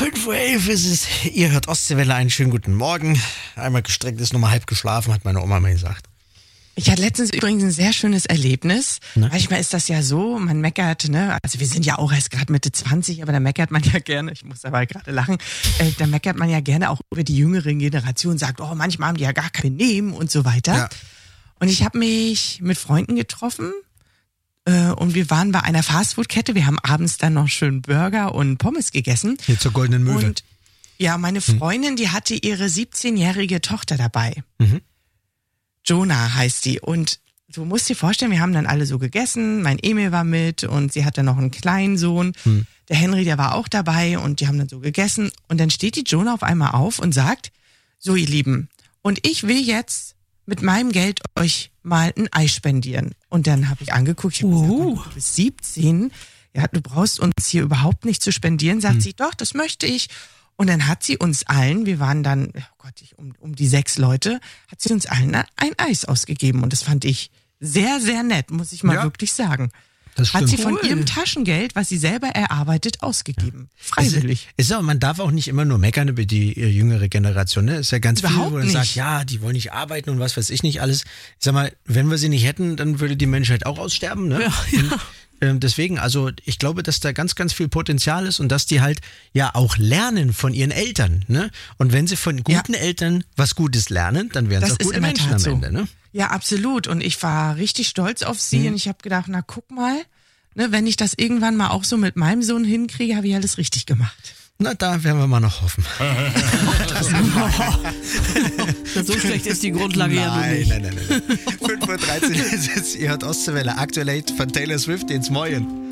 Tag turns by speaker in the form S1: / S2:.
S1: 5:11 Uhr ist es. Ihr hört Ostseewelle, einen schönen guten Morgen. Einmal gestreckt ist, nochmal halb geschlafen, hat meine Oma mal gesagt.
S2: Ich hatte letztens übrigens ein sehr schönes Erlebnis. Manchmal ist das ja so, man meckert, ne? Also wir sind ja auch erst gerade Mitte 20, aber da meckert man ja gerne, ich muss aber gerade lachen, da meckert man ja gerne auch über die jüngere Generation, sagt, oh, manchmal haben die ja gar kein Benehmen und so weiter. Ja. Und ich habe mich mit Freunden getroffen und wir waren bei einer Fastfood-Kette. Wir haben abends dann noch schön Burger und Pommes gegessen.
S1: Hier zur Goldenen Möwe.
S2: Und ja, meine Freundin, die hatte ihre 17-jährige Tochter dabei. Jonah heißt die. Und du musst dir vorstellen, wir haben dann alle so gegessen. Mein Emil war mit und sie hatte noch einen kleinen Sohn. Der Henry, der war auch dabei und die haben dann so gegessen. Und dann steht die Jonah auf einmal auf und sagt, so ihr Lieben, und ich will jetzt mit meinem Geld euch mal ein Ei spendieren. Und dann habe ich angeguckt, ich hab gesagt, du bist 17, ja, du brauchst uns hier überhaupt nicht zu spendieren. Sagt sie, doch, das möchte ich. Und dann hat sie uns allen, wir waren dann, oh Gott, um die 6 Leute, hat sie uns allen ein Eis ausgegeben. Und das fand ich sehr, sehr nett, muss ich mal wirklich sagen.
S1: Das stimmt.
S2: Hat sie von ihrem Taschengeld, was sie selber erarbeitet, ausgegeben. Freiwillig.
S1: Ist aber, man darf auch nicht immer nur meckern über die jüngere Generation, ne? Ist ja ganz
S2: Überhaupt
S1: viel, wo man sagt, ja, die wollen nicht arbeiten und was weiß ich nicht alles. Ich sag mal, wenn wir sie nicht hätten, dann würde die Menschheit auch aussterben, ne? Ja. Deswegen, also ich glaube, dass da ganz, ganz viel Potenzial ist und dass die halt ja auch lernen von ihren Eltern, ne? Und wenn sie von guten Eltern was Gutes lernen, dann werden sie auch gute Menschen am Ende, ne?
S2: Ja, absolut. Und ich war richtig stolz auf sie und ich habe gedacht, na guck mal, ne, wenn ich das irgendwann mal auch so mit meinem Sohn hinkriege, habe ich alles richtig gemacht.
S1: Na, da werden wir mal noch hoffen.
S3: So schlecht ist die Grundlage ja nun nicht.
S1: Nein. 5:13 Uhr ist es, ihr hört Ostseewelle, aktuell von Taylor Swift ins Morgen.